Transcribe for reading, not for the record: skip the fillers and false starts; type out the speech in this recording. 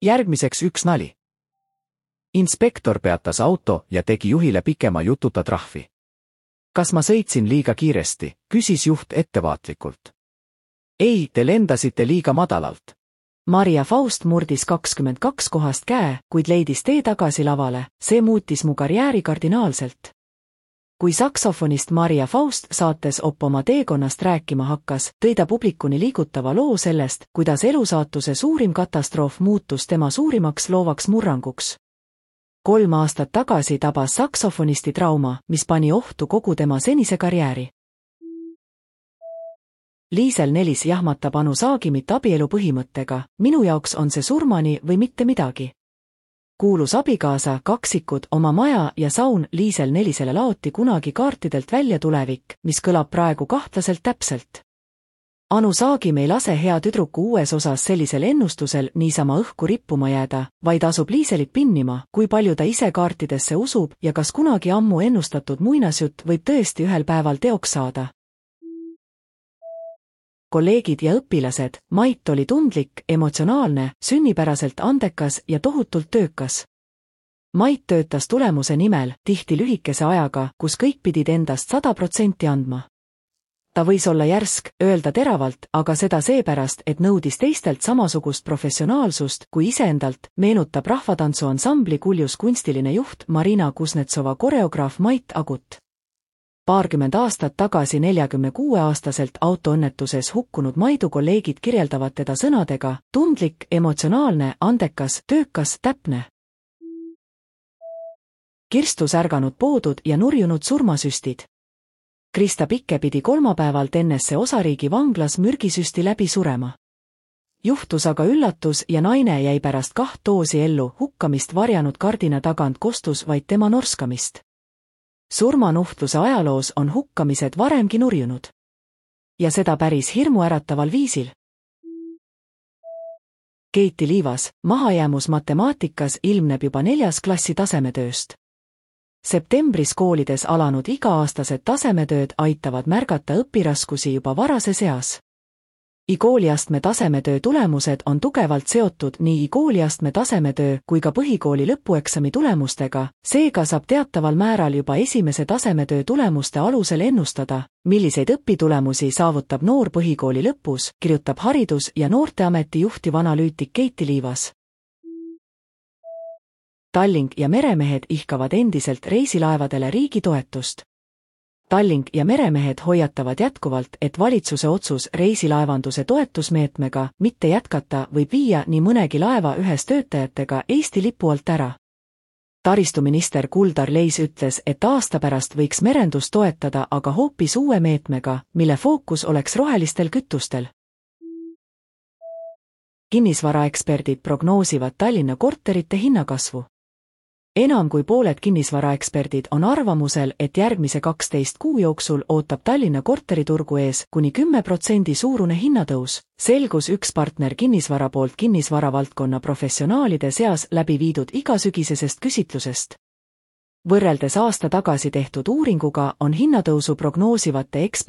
Järgmiseks üks nali. Inspektor peatas auto ja tegi juhile pikema jututa trahvi. Kas ma sõitsin liiga kiiresti, küsis juht ettevaatlikult. Ei, te lendasite liiga madalalt. Maria Faust murdis 22 kohast käe, kuid leidis tee tagasi lavale, see muutis mu karjääri kardinaalselt. Kui saksofonist Maria Faust saates Op oma teekonnast rääkima hakkas, tõi ta publikuni liigutava loo sellest, kuidas elusaatuse suurim katastroof muutus tema suurimaks loovaks murranguks. 3 aastat tagasi tabas saksofonisti trauma, mis pani ohtu kogu tema senise karjääri. Liisel Nelis jahmatab Anu Saagimit abielu põhimõttega, minu jaoks on see surmani või mitte midagi. Kuulus abikaasa, kaksikud, oma maja ja saun Liisel Nelisele laoti kunagi kaartidelt välja tulevik, mis kõlab praegu kahtlaselt täpselt. Anu Saagim ei lase hea tüdruku uues osas sellisel ennustusel niisama õhku rippuma jääda, vaid asub Liiselit pinnima, kui palju ta ise kaartidesse usub ja kas kunagi ammu ennustatud muinasjutt võib tõesti ühel päeval teoks saada. Kolleegid ja õpilased, Mait oli tundlik, emotsionaalne, sünnipäraselt andekas ja tohutult töökas. Mait töötas tulemuse nimel, tihti lühikese ajaga, kus kõik pidid endast 100% andma. Ta võis olla järsk, öelda teravalt, aga seda seepärast, et nõudis teistelt samasugust professionaalsust kui iseendalt, meenutab rahvatantsuansambli Kuljus kunstiline juht Marina Kuznetsova koreograaf Mait Agut. 20 aastat tagasi 46-aastaselt autoõnnetuses hukkunud Maidu kolleegid kirjeldavad teda sõnadega: tundlik, emotsionaalne, andekas, töökas, täpne. Kirstus ärganud poodud ja nurjunud surmasüstid. Krista Pikke pidi kolmapäeval Tennesse osariigi vanglas mürgisüsti läbi surema. Juhtus aga üllatus ja naine jäi pärast 2 doosi ellu, hukkamist varjanud kardina tagant kostus vaid tema norskamist. Surmanuhtluse ajaloos on hukkamised varemgi nurjunud. Ja seda päris hirmuärataval viisil. Keiti Liivas, mahajäämus matemaatikas ilmneb juba 4. klassi tasemetööst. Septembris koolides alanud iga-aastased tasemetööd aitavad märgata õpiraskusi juba varases eas. IGOOLi-astme tasemetöö tulemused on tugevalt seotud nii IGOOLi-astme tasemetöö kui ka põhikooli lõpueksami tulemustega, seega saab teataval määral juba esimese tasemetöö tulemuste alusel ennustada, milliseid õpitulemusi saavutab noor põhikooli lõpus, kirjutab Haridus- ja Noorteameti juhtiv analüütik Keiti Liivas. Tallink ja meremehed ihkavad endiselt reisilaevadele riigi toetust. Tallink ja meremehed hoiatavad jätkuvalt, et valitsuse otsus reisilaevanduse toetusmeetmega mitte jätkata võib viia nii mõnegi laeva ühes töötajatega Eesti lipu alt ära. Taristuminister Kuldar Leis ütles, et aasta pärast võiks merendus toetada aga hoopis uue meetmega, mille fookus oleks rohelistel kütustel. Kinnisvaraeksperdid prognoosivad Tallinna korterite hinnakasvu. Enam kui pooled kinnisvaraeksperdid on arvamusel, et järgmise 12 kuu jooksul ootab Tallinna korteriturgu ees kuni 10% suurune hinnatõus, selgus üks partner kinnisvara poolt kinnisvaravaldkonna professionaalide seas läbi viidud igasügisesest küsitlusest. Võrreldes aasta tagasi tehtud uuringuga on hinnatõusu prognoosivate ekspertide